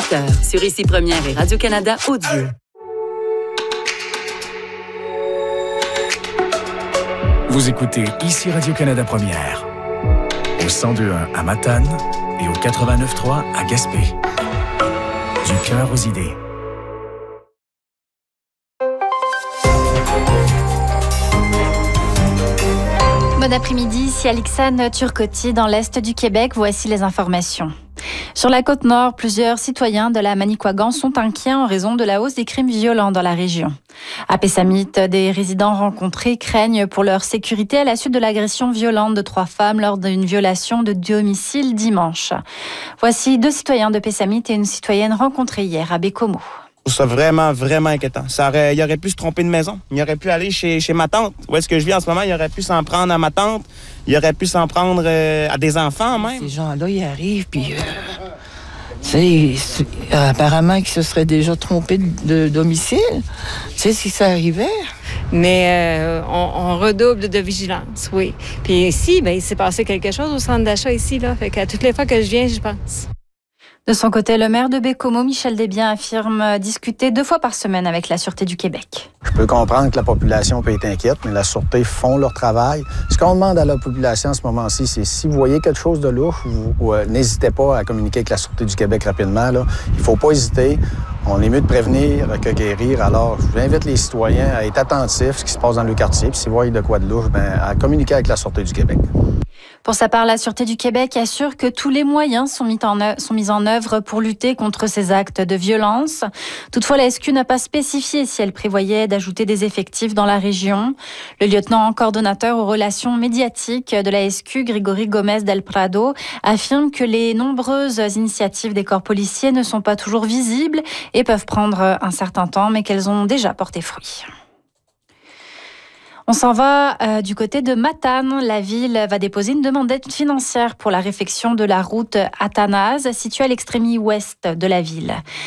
18h, sur Ici Première et Radio-Canada Audio. Vous écoutez Ici Radio-Canada Première, au 102.1 à Matane et au 89.3 à Gaspé. Du cœur aux idées. Bon après-midi, ici Alexandre Turcotti dans l'Est du Québec. Voici les informations. Sur la Côte-Nord, plusieurs citoyens de la Manicouagan sont inquiets en raison de la hausse des crimes violents dans la région. À Pessamit, des résidents rencontrés craignent pour leur sécurité à la suite de l'agression violente de 3 femmes lors d'une violation de domicile dimanche. Voici 2 citoyens de Pessamit et une citoyenne rencontrés hier à Bécomo. Je trouve ça vraiment inquiétant. Il aurait pu se tromper de maison. Il aurait pu aller chez ma tante. Où est-ce que je vis en ce moment? Il aurait pu s'en prendre à ma tante. Il aurait pu s'en prendre à des enfants même. Ces gens-là, ils arrivent, puis... apparemment qu'ils se seraient déjà trompés de domicile. Tu sais, si ça arrivait. Mais on redouble de vigilance, oui. Puis ici, il s'est passé quelque chose au centre d'achat ici, là. Fait qu'à toutes les fois que je viens, j'y pense. De son côté, le maire de Bécomo, Michel Desbiens, affirme discuter 2 fois par semaine avec la Sûreté du Québec. Je peux comprendre que la population peut être inquiète, mais la Sûreté font leur travail. Ce qu'on demande à la population en ce moment-ci, c'est si vous voyez quelque chose de louche, n'hésitez pas à communiquer avec la Sûreté du Québec rapidement. Là. Il ne faut pas hésiter. On est mieux de prévenir que guérir. Alors, je vous invite les citoyens à être attentifs à ce qui se passe dans le quartier. Puis s'ils voient de quoi de louche, à communiquer avec la Sûreté du Québec. Pour sa part, la Sûreté du Québec assure que tous les moyens sont mis en œuvre pour lutter contre ces actes de violence. Toutefois, la SQ n'a pas spécifié si elle prévoyait d'ajouter des effectifs dans la région. Le lieutenant coordonnateur aux relations médiatiques de la SQ, Grégory Gomez del Prado, affirme que les nombreuses initiatives des corps policiers ne sont pas toujours visibles et peuvent prendre un certain temps, mais qu'elles ont déjà porté fruit. On s'en va du côté de Matane. La ville va déposer une demande d'aide financière pour la réfection de la route Athanase, située à l'extrémité ouest de la ville.